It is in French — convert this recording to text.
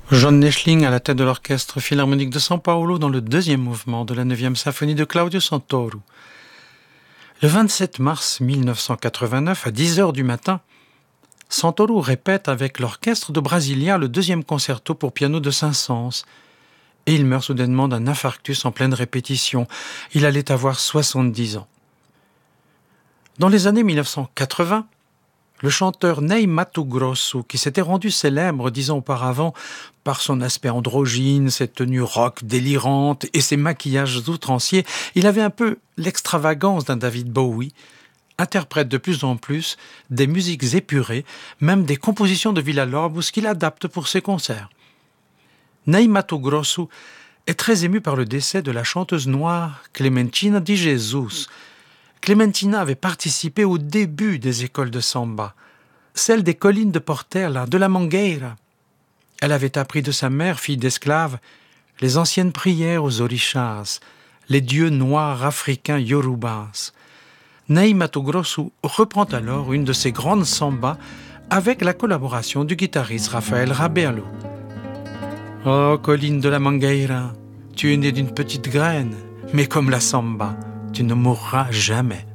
John Neschling à la tête de l'orchestre philharmonique de São Paulo dans le deuxième mouvement de la 9e symphonie de Claudio Santoro. Le 27 mars 1989, à 10 heures du matin, Santoro répète avec l'orchestre de Brasilia le deuxième concerto pour piano de Saint-Saëns. Et il meurt soudainement d'un infarctus en pleine répétition. Il allait avoir 70 ans. Dans les années 1980, le chanteur Ney Matogrosso, qui s'était rendu célèbre 10 ans auparavant par son aspect androgyne, ses tenues rock délirantes et ses maquillages outranciers, il avait un peu l'extravagance d'un David Bowie, interprète de plus en plus des musiques épurées, même des compositions de Villa-Lobos qu'il adapte pour ses concerts. Ney Matogrosso est très ému par le décès de la chanteuse noire Clementina de Jesus. Clementina avait participé au début des écoles de samba, celle des collines de Portela, de la Mangueira. Elle avait appris de sa mère, fille d'esclave, les anciennes prières aux orishas, les dieux noirs africains yorubas. Ney Matogrosso reprend alors une de ses grandes sambas avec la collaboration du guitariste Rafael Rabelo. Oh, colline de la Mangueira, tu es né d'une petite graine, mais comme la samba, tu ne mourras jamais.